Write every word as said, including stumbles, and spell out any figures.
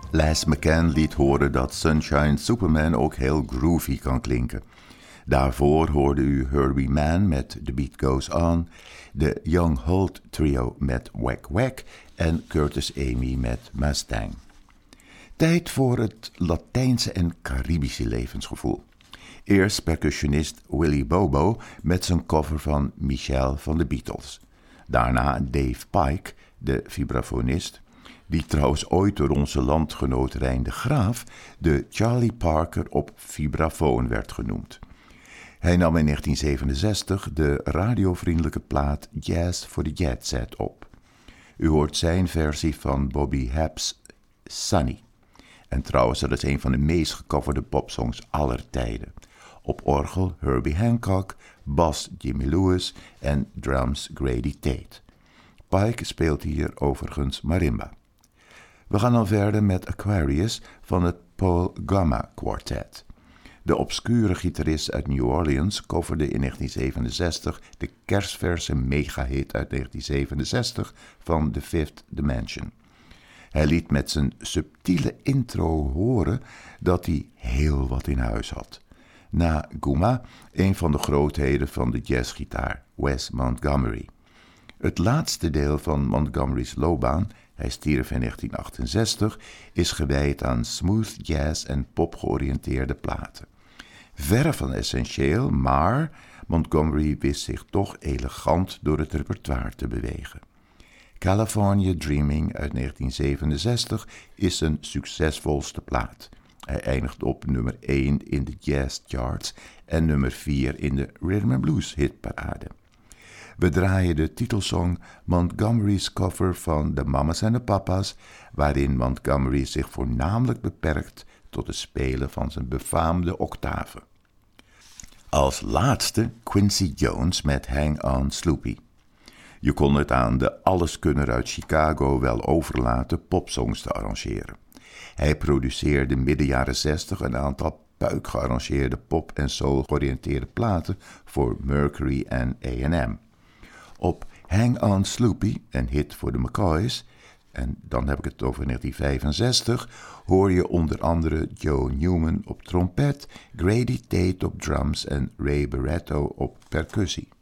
Les McCann liet horen dat Sunshine Superman ook heel groovy kan klinken. Daarvoor hoorde u Herbie Mann met The Beat Goes On, de Young Holt Trio met Wack Wack en Curtis Amy met Mustang. Tijd voor het Latijnse en Caribische levensgevoel. Eerst percussionist Willie Bobo met zijn cover van Michelle van de Beatles. Daarna Dave Pike, de vibrafonist, die trouwens ooit door onze landgenoot Rijn de Graaf de Charlie Parker op vibrafoon werd genoemd. Hij nam in negentien zevenenzestig de radiovriendelijke plaat Jazz for the Jet Set op. U hoort zijn versie van Bobby Hab's Sunny. En trouwens, dat is een van de meest gecoverde popsongs aller tijden. Op orgel Herbie Hancock, bas Jimmy Lewis en drums Grady Tate. Pike speelt hier overigens marimba. We gaan dan verder met Aquarius van het Paul Gama Quartet. De obscure gitarist uit New Orleans coverde in negentien zevenenzestig de kerstverse megahit uit negentien zevenenzestig van The Fifth Dimension. Hij liet met zijn subtiele intro horen dat hij heel wat in huis had. Na Guma, een van de grootheden van de jazzgitaar, Wes Montgomery. Het laatste deel van Montgomery's loopbaan, hij stierf in negentien achtenzestig, is gewijd aan smooth jazz en pop-georiënteerde platen. Verre van essentieel, maar Montgomery wist zich toch elegant door het repertoire te bewegen. California Dreaming uit negentien zevenenzestig is zijn succesvolste plaat. Hij eindigt op nummer één in de jazz charts en nummer vier in de Rhythm and Blues hitparade. We draaien de titelsong Montgomery's cover van de Mamas en de Papas, waarin Montgomery zich voornamelijk beperkt tot het spelen van zijn befaamde octaven. Als laatste Quincy Jones met Hang On Sloopy. Je kon het aan de alleskunner uit Chicago wel overlaten popsongs te arrangeren. Hij produceerde midden jaren zestig een aantal puik gearrangeerde pop- en soul-georiënteerde platen voor Mercury en A en M. Op Hang On Sloopy, een hit voor de McCoys, en dan heb ik het over negentien vijfenzestig, hoor je onder andere Joe Newman op trompet, Grady Tate op drums en Ray Barretto op percussie.